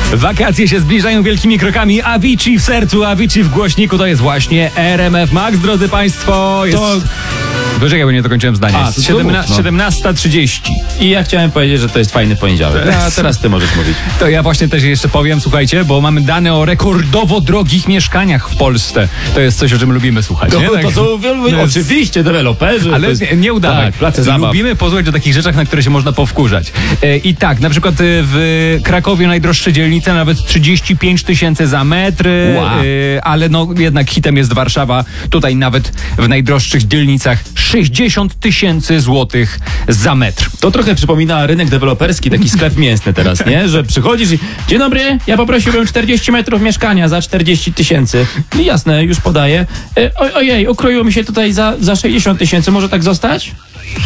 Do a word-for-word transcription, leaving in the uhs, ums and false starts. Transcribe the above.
Wakacje się zbliżają wielkimi krokami. Avicii w sercu, Avicii w głośniku. To jest właśnie R M F Max, drodzy państwo. Jest... To... Poczekaj, bo nie dokończyłem zdania. A, to Siedemna... no. siedemnasta trzydzieści. I ja chciałem powiedzieć, że to jest fajny poniedziałek. A teraz ty możesz mówić. To ja właśnie też jeszcze powiem, słuchajcie, bo mamy dane o rekordowo drogich mieszkaniach w Polsce. To jest coś, o czym lubimy słuchać. To, nie? to, Tak. to, to, to oczywiście, deweloperzy. Ale jest... nie, nie udawaj. Tak, place zabaw. Lubimy posłuchać o takich rzeczach, na które się można powkurzać. E, I tak, na przykład e, w Krakowie najdroższe dzielnice, nawet trzydzieści pięć tysięcy za metr, Wow. e, ale no jednak hitem jest Warszawa. Tutaj nawet w najdroższych dzielnicach sześćdziesiąt tysięcy złotych za metr. To trochę przypomina rynek deweloperski, taki sklep mięsny teraz, nie? Że przychodzisz i dzień dobry, ja poprosiłbym czterdzieści metrów mieszkania za czterdzieści tysięcy. No jasne, już podaję. E, o, ojej, ukroiło mi się tutaj za, za sześćdziesiąt tysięcy, może tak zostać?